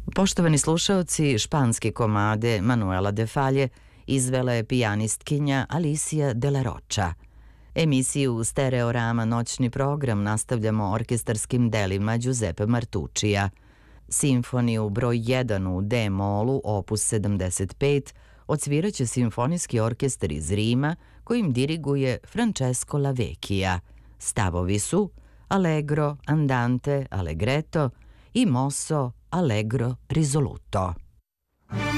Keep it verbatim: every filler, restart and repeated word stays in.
Poštovani slušaoci, španske komade Manuela de Falje izvela je pijanistkinja Alicia de la Rocha. Emisiju Stereorama noćni program nastavljamo orkestarskim delima Giuseppe Martuccija. Simfoniju broj jedan u D-molu, opus sedamdeset pet, odsviraće Simfonijski orkestar iz Rima, kojim diriguje Francesco Lavecchia. Stavovi su Allegro, Andante, Allegretto i Mosso, Allegro, Risoluto.